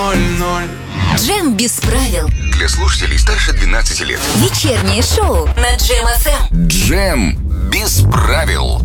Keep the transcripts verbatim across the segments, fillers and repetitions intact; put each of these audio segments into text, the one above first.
ноль ноль. Джем без правил. Для слушателей старше двенадцати лет. Вечернее шоу на Джем эф эм. Джем без правил.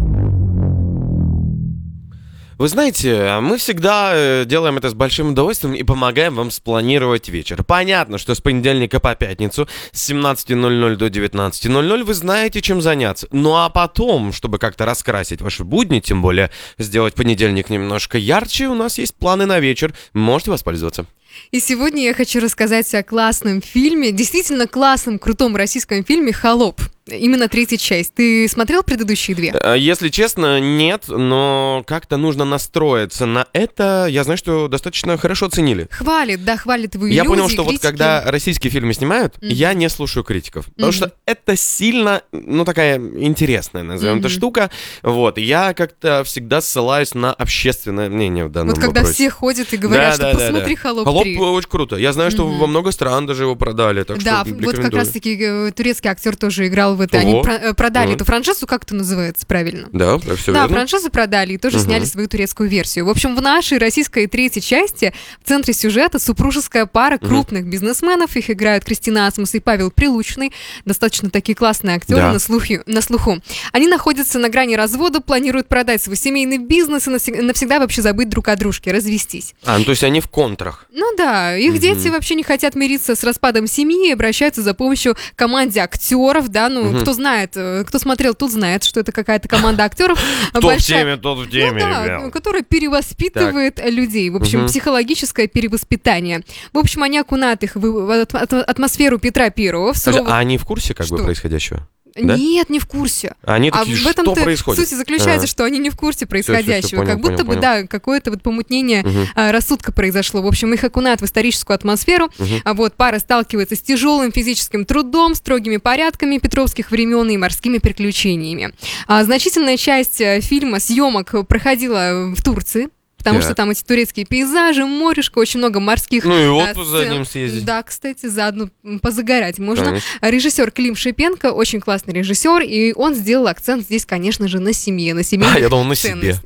Вы знаете, мы всегда делаем это с большим удовольствием и помогаем вам спланировать вечер. Понятно, что с понедельника по пятницу с семнадцати ноль-ноль до девятнадцати ноль-ноль вы знаете, чем заняться. Ну а потом, чтобы как-то раскрасить ваши будни, тем более сделать понедельник немножко ярче, у нас есть планы на вечер. Можете воспользоваться. И сегодня я хочу рассказать о классном фильме, действительно классном, крутом российском фильме «Холоп». Именно третья часть. Ты смотрел предыдущие две? Если честно, нет, но как-то нужно настроиться на это. Я знаю, что достаточно хорошо оценили. Хвалит, да, хвалит его и Я люди, понял, что и вот критики. когда российские фильмы снимают, mm-hmm. я не слушаю критиков. Потому mm-hmm. что это сильно, ну, такая интересная, назовем mm-hmm. это штука. Вот, я как-то всегда ссылаюсь на общественное мнение в данном Вот когда вопросе. все ходят и говорят, да, что да, посмотри да, да. «Холоп «Холоп» три». очень круто. Я знаю, что mm-hmm. во много стран даже его продали, так да, что вот как раз-таки э, турецкий актер тоже играл в это. Они про- продали Ого. эту франшизу, как это называется правильно? Да, да, все Да, верно. франшизу продали и тоже Угу. сняли свою турецкую версию. В общем, в нашей российской третьей части в центре сюжета супружеская пара крупных угу. бизнесменов. Их играют Кристина Асмус и Павел Прилучный. Достаточно такие классные актеры да. на, слухе, на слуху. Они находятся на грани развода, планируют продать свой семейный бизнес и навсег- навсегда вообще забыть друг о дружке, развестись. А, ну то есть они в контрах. Ну да, их Угу. дети вообще не хотят мириться с распадом семьи и обращаются за помощью к команде актеров, да, ну, угу. кто знает, кто смотрел, тот знает, что это какая-то команда актеров. Кто большая, в теме, тот в теме, ну, да, ребят. которая перевоспитывает так. людей. В общем, угу. психологическое перевоспитание. В общем, они окунают их в атмосферу Петра Первого. В суровых... А они в курсе как что? бы происходящего? Да? Нет, не в курсе. Они такие, а в этом что происходит? суть заключается, А. что они не в курсе происходящего. Все, все, все, понял, как будто понял, бы, понял. да, какое-то вот помутнение угу. а, рассудка произошло. В общем, их окунают в историческую атмосферу. Угу. А вот пара сталкивается с тяжелым физическим трудом, строгими порядками петровских времен и морскими приключениями. А, значительная часть фильма, съемок проходила в Турции. Потому так. что там эти турецкие пейзажи, морешко, очень много морских Ну и а, отпуск сцен. за ним съездить. Да, кстати, заодно позагорать можно. Конечно. Режиссер Клим Шипенко, очень классный режиссер, и он сделал акцент здесь, конечно же, на семье, на семейных А, я думал, на ценностях.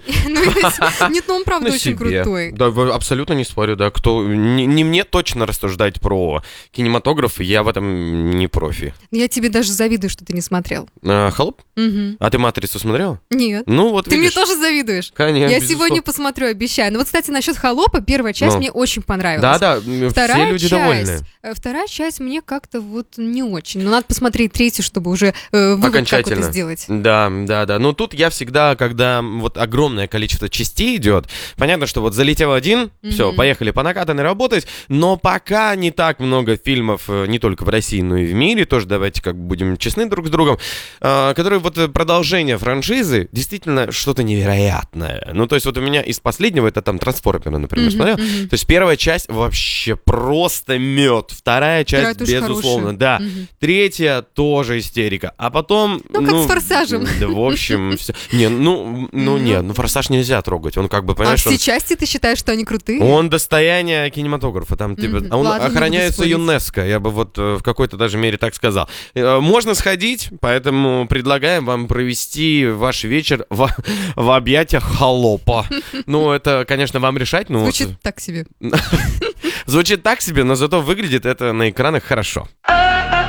себе. Нет, ну он правда очень крутой. Да, абсолютно не спорю, да. Кто не, не мне точно рассуждать про кинематограф, я в этом не профи. Я тебе даже завидую, что ты не смотрел. А, «Холоп»? Угу. А ты «Матрицу» смотрела? Нет. Ну вот Ты видишь. мне тоже завидуешь? Конечно, Я безусловно. сегодня посмотрю, обещаю. Ну вот, кстати, насчет «Холопа», первая часть Ну. мне очень понравилась. Да-да, Вторая все люди часть, довольны. э, Вторая часть мне как-то вот не очень. Но надо посмотреть третью, чтобы уже э, вывод Окончательно. какой-то сделать. Да, да, да. Но тут я всегда, когда вот огромное количество частей идет, понятно, что вот залетел один, Мгм. все, поехали по накатанной работать, но пока не так много фильмов, э, не только в России, но и в мире, тоже давайте как бы будем честны друг с другом, э, которые вот э, продолжение франшизы действительно что-то невероятное. Ну, то есть вот у меня из последнего, это там «Трансформеры», например, Мгм, смотрел, мгм. то есть первая часть вообще просто мед, вторая часть, Вторая тоже безусловно, хорошая. да, Мгм. третья тоже истерика, а потом... Ну, как с «Форсажем». Да, в общем, все. Не, ну, ну, не, ну, «Форсаж» нельзя трогать, он как бы, А понимаешь, все он, части ты считаешь, что они крутые? он достояние кинематографа, там, типа, Мгм. а он Ладно, не буду охраняется спорить. ЮНЕСКО, я бы вот э, в какой-то даже мере так сказал. Э, Можно сходить, поэтому предлагаем вам провести ваш вечер в, в объятиях «Холопа». Ну, это, конечно, вам решать, но... вот- Звучит так себе. Звучит так себе, но зато выглядит это на экранах хорошо.